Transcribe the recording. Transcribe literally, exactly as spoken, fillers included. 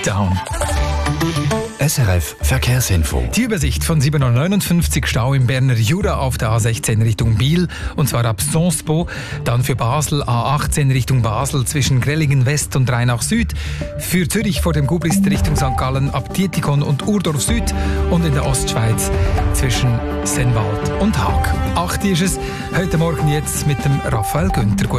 Down. S R F Verkehrsinfo. Die Übersicht von sieben Uhr neunundfünfzig Stau im Berner Jura auf der A sechzehn Richtung Biel, und zwar ab Sonsbo. Dann für Basel A achtzehn Richtung Basel zwischen Grellingen West und Rheinach Süd. Für Zürich vor dem Gubrist Richtung Sankt Gallen ab Dietikon und Urdorf Süd. Und in der Ostschweiz zwischen Sennwald und Haag. acht ist es. Heute Morgen jetzt mit dem Raphael Günther.